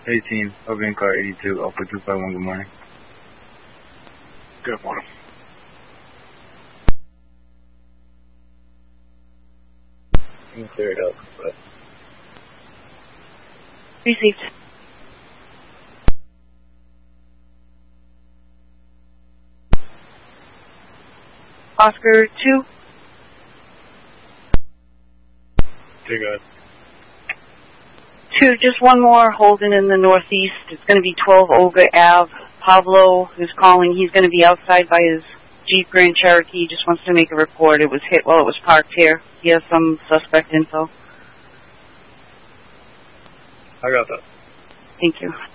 18, opening car 82, Alpha 251, good morning. Good morning. You can clear it up, but... Received. Oscar 2. Too good. 2, just one more holding in the northeast. It's going to be 12 Olga Ave. Pablo is calling. He's going to be outside by his Jeep Grand Cherokee. He just wants to make a report. It was hit while it was parked here. He has some suspect info. I got that. Thank you.